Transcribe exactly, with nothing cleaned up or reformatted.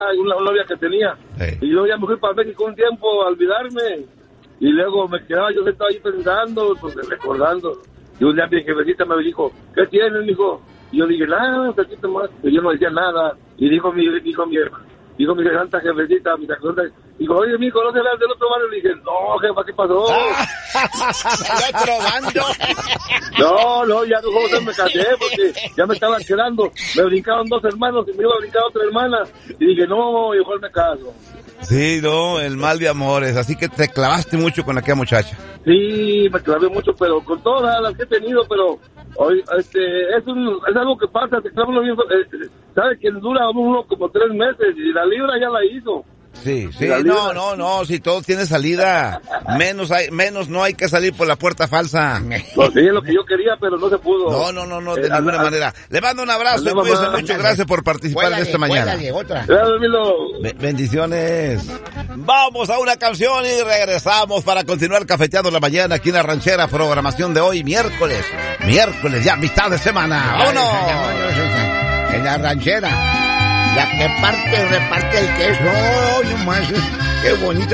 una novia que tenía. Sí. Y yo ya me fui para México un tiempo a olvidarme. Y luego me quedaba yo estaba ahí pensando, pues, recordando. Y un día mi jefecita me dijo, ¿qué tienes, mijo? Y yo dije, nada, un poquito más. Y yo no decía nada. Y dijo mi, dijo mi, dijo mi santa jefecita, mi sacrosanta, dijo, oye, mijo, ¿no se hablas del otro barrio? Y dije, no, jefa, ¿qué pasó? ¿El otro bando? No, no, ya no, me casé porque ya me estaban quedando. Me brincaron dos hermanos y me iba a brincar otra hermana. Y dije, no, igual me caso. Sí, no, el mal de amores. Así que te clavaste mucho con aquella muchacha. Sí, me clavé mucho, pero con todas las que he tenido, pero hoy este es un es algo que pasa, se clava uno bien, eh, sabe que dura uno como tres meses y la libra ya la hizo. Sí, sí, no, no, no, si todo tiene salida, menos hay, menos no hay que salir por la puerta falsa. Pues sí, es lo que yo quería, pero no se pudo. No, no, no, no, de eh, ninguna a, manera. Le mando un abrazo y cuídese mucho, gracias por participar Cuélale, de esta mañana. cuélale, otra. Be- bendiciones. Vamos a una canción y regresamos para continuar cafeteando la mañana aquí en La Ranchera, programación de hoy, miércoles, miércoles, ya mitad de semana. ¡Vámonos! En La Ranchera, la que parte y reparte el queso. ¡Oh, no más! ¡Qué bonito!